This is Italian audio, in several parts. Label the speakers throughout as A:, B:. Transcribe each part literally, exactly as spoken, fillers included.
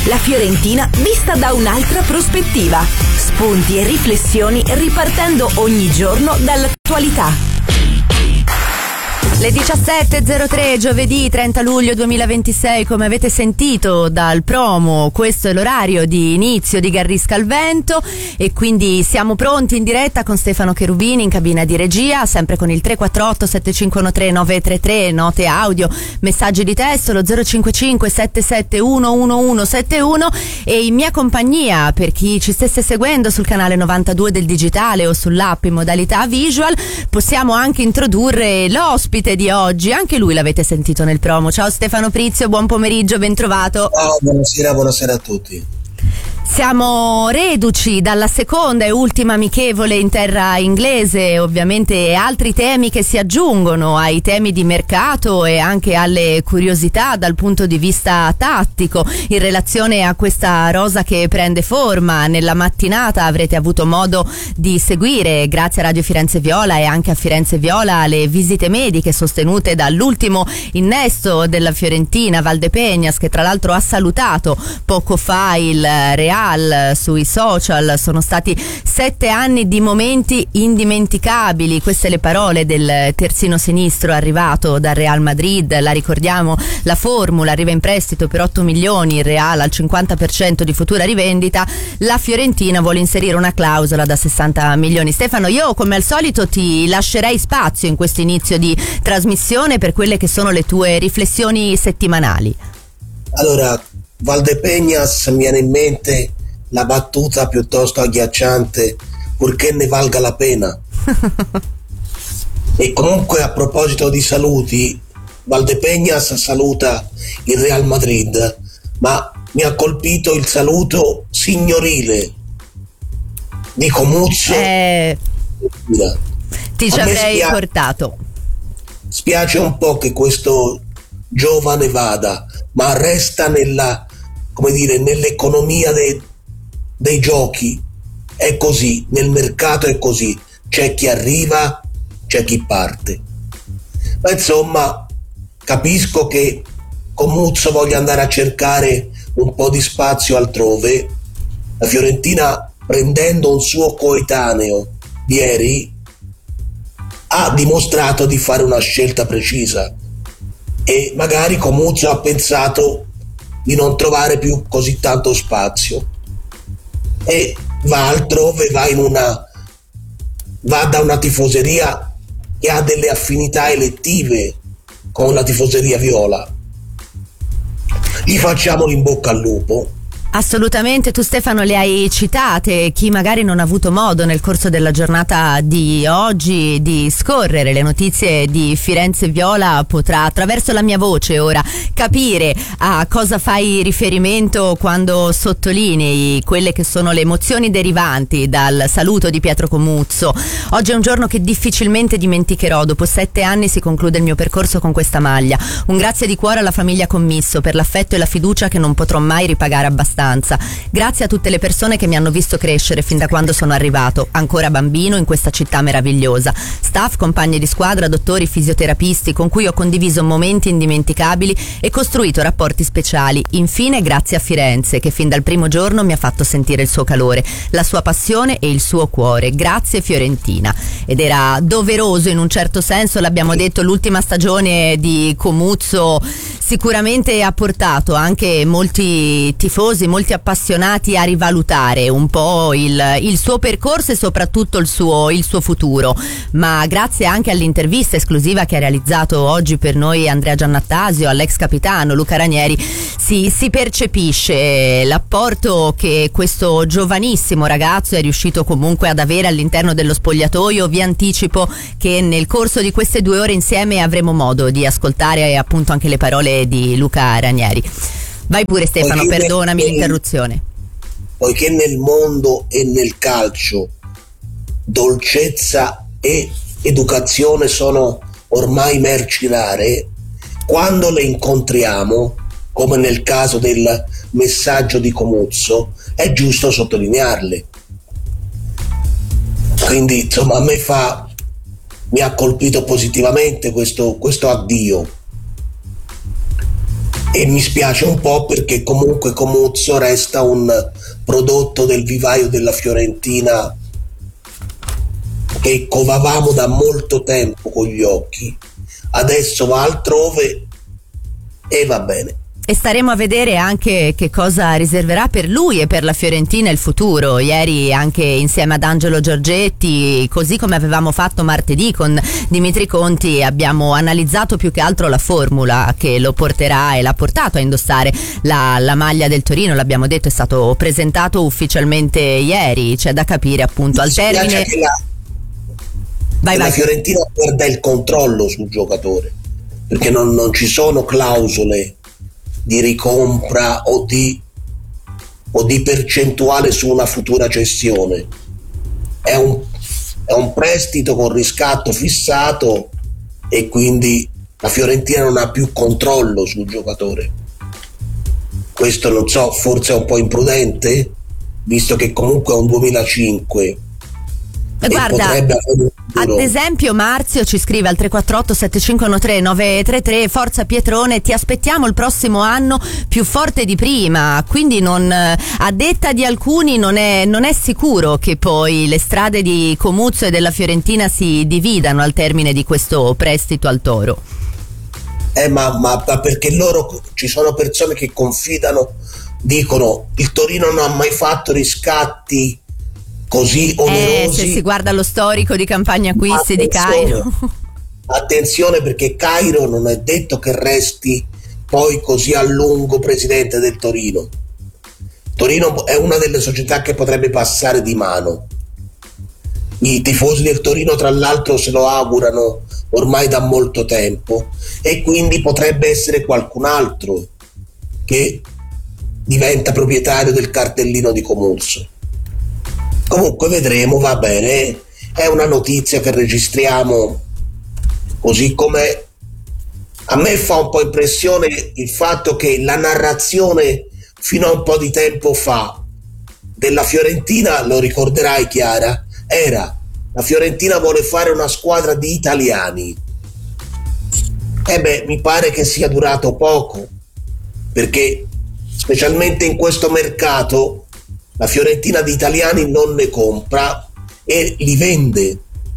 A: La Fiorentina vista da un'altra prospettiva. Spunti e riflessioni ripartendo ogni giorno dall'attualità.
B: Le diciassette e zero tre, giovedì trenta luglio duemilaventisei, come avete sentito dal promo, questo è l'orario di inizio di Garrisca al Vento e quindi siamo pronti in diretta con Stefano Cherubini in cabina di regia, sempre con il tre quattro otto sette cinque uno tre nove tre tre, note audio, messaggi di testo, lo zero cinque cinque sette sette uno uno uno sette uno, e in mia compagnia, per chi ci stesse seguendo sul canale novantadue del digitale o sull'app in modalità visual, possiamo anche introdurre l'ospite di oggi, anche lui l'avete sentito nel promo. Ciao Stefano Prizio, buon pomeriggio, ben trovato.
C: Ciao, buonasera, buonasera a tutti.
B: Siamo reduci dalla seconda e ultima amichevole in terra inglese, ovviamente altri temi che si aggiungono ai temi di mercato e anche alle curiosità dal punto di vista tattico in relazione a questa rosa che prende forma. Nella mattinata avrete avuto modo di seguire, grazie a Radio Firenze Viola e anche a Firenze Viola, le visite mediche sostenute dall'ultimo innesto della Fiorentina, Valdepegnas, che tra l'altro ha salutato poco fa il Real sui social. Sono stati sette anni di momenti indimenticabili, queste le parole del terzino sinistro arrivato dal Real Madrid. La ricordiamo, la formula: arriva in prestito per otto milioni, il Real al cinquanta per cento di futura rivendita, la Fiorentina vuole inserire una clausola da sessanta milioni. Stefano, io come al solito ti lascerei spazio in questo inizio di trasmissione per quelle che sono le tue riflessioni settimanali.
C: Allora, Valdepegnas, mi viene in mente la battuta piuttosto agghiacciante: purché ne valga la pena. E comunque, a proposito di saluti, Valdepegnas saluta il Real Madrid, ma mi ha colpito il saluto signorile di Comuzzo.
B: Eh, ti ci avrei spia- portato.
C: Spiace un po' che questo giovane vada, ma resta nella, come dire, nell'economia dei, dei giochi. È così, nel mercato è così, c'è chi arriva, c'è chi parte. Ma insomma, capisco che Comuzzo voglia andare a cercare un po' di spazio altrove. La Fiorentina, prendendo un suo coetaneo ieri, ha dimostrato di fare una scelta precisa. E magari Comuzzo ha pensato di non trovare più così tanto spazio e va altrove, va in una va da una tifoseria che ha delle affinità elettive con la tifoseria viola. Gli facciamo in bocca al lupo.
B: Assolutamente, tu Stefano le hai citate. Chi magari non ha avuto modo nel corso della giornata di oggi di scorrere le notizie di Firenze Viola potrà, attraverso la mia voce ora, capire a cosa fai riferimento quando sottolinei quelle che sono le emozioni derivanti dal saluto di Pietro Comuzzo. Oggi è un giorno che difficilmente dimenticherò. Dopo sette anni si conclude il mio percorso con questa maglia. Un grazie di cuore alla famiglia Commisso per l'affetto e la fiducia che non potrò mai ripagare abbastanza. Grazie a tutte le persone che mi hanno visto crescere fin da quando sono arrivato, ancora bambino, in questa città meravigliosa. Staff, compagni di squadra, dottori, fisioterapisti con cui ho condiviso momenti indimenticabili e costruito rapporti speciali. Infine, grazie a Firenze, che fin dal primo giorno mi ha fatto sentire il suo calore, la sua passione e il suo cuore. Grazie Fiorentina. Ed era doveroso in un certo senso, l'abbiamo detto, l'ultima stagione di Comuzzo sicuramente ha portato anche molti tifosi, molti appassionati a rivalutare un po' il, il suo percorso e soprattutto il suo, il suo futuro. Ma grazie anche all'intervista esclusiva che ha realizzato oggi per noi Andrea Giannattasio, all'ex capitano Luca Ranieri, si, si percepisce l'apporto che questo giovanissimo ragazzo è riuscito comunque ad avere all'interno dello spogliatoio. Vi anticipo che nel corso di queste due ore insieme avremo modo di ascoltare appunto anche le parole di Luca Ranieri. Vai pure Stefano, poiché perdonami nel, l'interruzione.
C: Poiché nel mondo e nel calcio dolcezza e educazione sono ormai merci rare, quando le incontriamo, come nel caso del messaggio di Comuzzo, è giusto sottolinearle. Quindi insomma a me fa mi ha colpito positivamente questo, questo addio. e mi spiace un po' perché comunque Comuzzo resta un prodotto del vivaio della Fiorentina che covavamo da molto tempo con gli occhi, adesso va altrove e va bene.
B: E staremo a vedere anche che cosa riserverà per lui e per la Fiorentina il futuro. Ieri anche insieme ad Angelo Giorgetti, così come avevamo fatto martedì con Dimitri Conti, abbiamo analizzato più che altro la formula che lo porterà e l'ha portato a indossare la, la maglia del Torino. L'abbiamo detto, è stato presentato ufficialmente ieri, c'è da capire appunto al termine
C: che la,
B: vai,
C: che
B: vai.
C: la Fiorentina perda il controllo sul giocatore, perché non, non ci sono clausole di ricompra o di, o di percentuale su una futura cessione. È un, è un prestito con riscatto fissato e quindi la Fiorentina non ha più controllo sul giocatore. Questo non so, forse è un po' imprudente, visto che comunque è un duemilacinque.
B: Guarda, ad esempio Marzio ci scrive al tre quattro otto sette cinque uno tre nove tre tre: forza Pietrone, ti aspettiamo il prossimo anno più forte di prima. Quindi non, a detta di alcuni non è, non è sicuro che poi le strade di Comuzzo e della Fiorentina si dividano al termine di questo prestito al Toro.
C: Eh ma, ma, ma perché loro, ci sono persone che confidano, dicono il Torino non ha mai fatto riscatti così onerosi.
B: Eh, se si guarda lo storico di campagna acquisti di Cairo.
C: Attenzione, perché Cairo non è detto che resti poi così a lungo presidente del Torino. Torino è una delle società che potrebbe passare di mano. I tifosi del Torino tra l'altro se lo augurano ormai da molto tempo e quindi potrebbe essere qualcun altro che diventa proprietario del cartellino di Comuzzo. Comunque vedremo, va bene, è una notizia che registriamo, così come a me fa un po' impressione il fatto che la narrazione fino a un po' di tempo fa della Fiorentina, lo ricorderai Chiara, era la Fiorentina vuole fare una squadra di italiani. E beh, mi pare che sia durato poco, perché specialmente in questo mercato la Fiorentina di italiani non ne compra e li vende.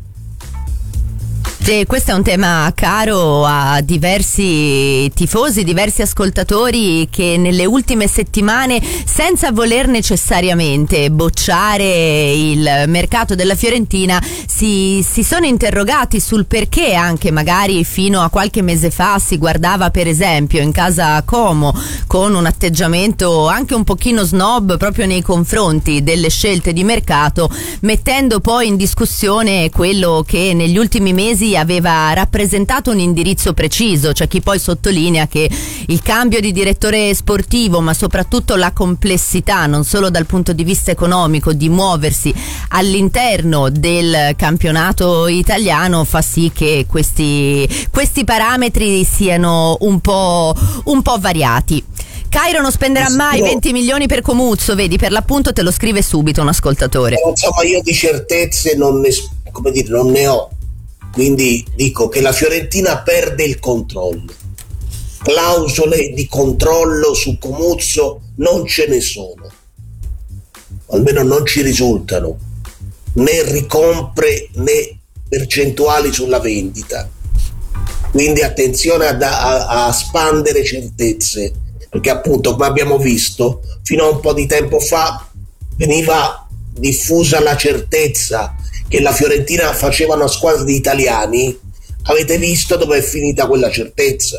B: Sì, questo è un tema caro a diversi tifosi, diversi ascoltatori che nelle ultime settimane, senza voler necessariamente bocciare il mercato della Fiorentina, si, si sono interrogati sul perché anche magari fino a qualche mese fa si guardava per esempio in casa Como con un atteggiamento anche un pochino snob proprio nei confronti delle scelte di mercato, mettendo poi in discussione quello che negli ultimi mesi aveva rappresentato un indirizzo preciso. C'è chi poi sottolinea che il cambio di direttore sportivo, ma soprattutto la complessità non solo dal punto di vista economico di muoversi all'interno del campionato italiano, fa sì che questi, questi parametri siano un po', un po' variati. Cairo non spenderà mai venti milioni per Comuzzo, vedi, per l'appunto te lo scrive subito un ascoltatore.
C: Insomma, io di certezze non ne, come dire, non ne ho, quindi dico che la Fiorentina perde il controllo. Clausole di controllo su Comuzzo non ce ne sono, almeno non ci risultano, né ricompre né percentuali sulla vendita, quindi attenzione a, a, a spandere certezze, perché appunto, come abbiamo visto, fino a un po' di tempo fa veniva diffusa la certezza che la Fiorentina faceva una squadra di italiani. Avete visto dove è finita quella certezza?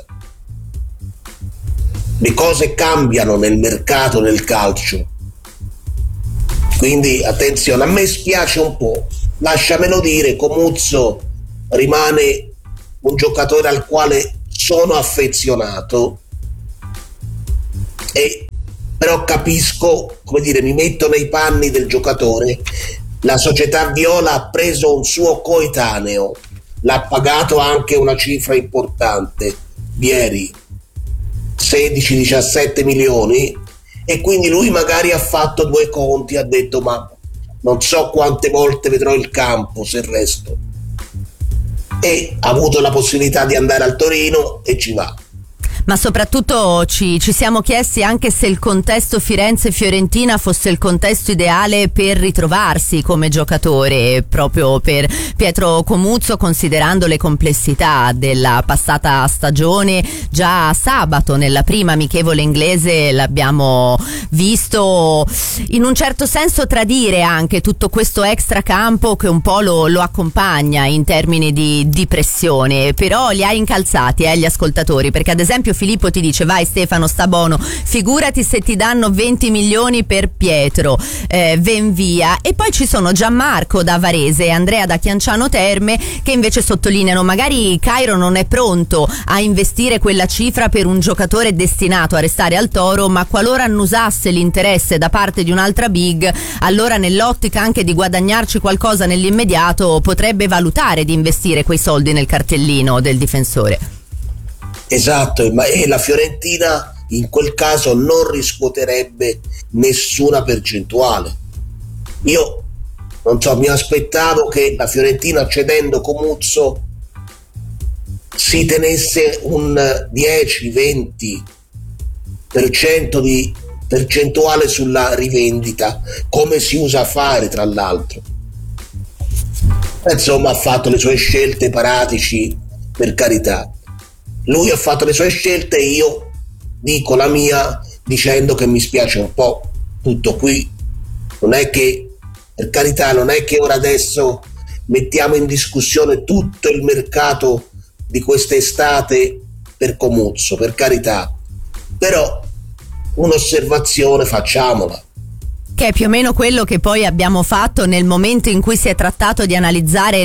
C: Le cose cambiano nel mercato, nel calcio, quindi attenzione. A me spiace un po', lasciamelo dire, Comuzzo rimane un giocatore al quale sono affezionato, e però capisco, come dire, mi metto nei panni del giocatore. La società viola ha preso un suo coetaneo, l'ha pagato anche una cifra importante ieri, sedici diciassette milioni, e quindi lui magari ha fatto due conti, ha detto ma non so quante volte vedrò il campo se resto, e ha avuto la possibilità di andare al Torino e ci va.
B: Ma soprattutto ci, ci siamo chiesti anche se il contesto Firenze-Fiorentina fosse il contesto ideale per ritrovarsi come giocatore, proprio per Pietro Comuzzo, considerando le complessità della passata stagione. Già sabato nella prima amichevole inglese l'abbiamo visto in un certo senso tradire anche tutto questo extracampo che un po' lo, lo accompagna in termini di, di pressione, però li ha incalzati eh, gli ascoltatori, perché ad esempio Filippo ti dice: vai Stefano, sta buono, figurati se ti danno venti milioni per Pietro, eh, ven via. E poi ci sono Gianmarco da Varese e Andrea da Chianciano Terme che invece sottolineano: magari Cairo non è pronto a investire quella cifra per un giocatore destinato a restare al Toro, ma qualora annusasse l'interesse da parte di un'altra big, allora nell'ottica anche di guadagnarci qualcosa nell'immediato potrebbe valutare di investire quei soldi nel cartellino del difensore.
C: Esatto, ma e la Fiorentina in quel caso non riscuoterebbe nessuna percentuale. Io non so, mi aspettavo che la Fiorentina, cedendo Comuzzo, si tenesse un dieci venti per cento di percentuale sulla rivendita, come si usa a fare tra l'altro. Insomma, ha fatto le sue scelte, Paratici, per carità. Lui ha fatto le sue scelte e io dico la mia dicendo che mi spiace un po'. Tutto qui. Non è che, per carità, non è che ora adesso mettiamo in discussione tutto il mercato di quest'estate per Comuzzo, per carità. Però un'osservazione facciamola.
B: Che è più o meno quello che poi abbiamo fatto nel momento in cui si è trattato di analizzare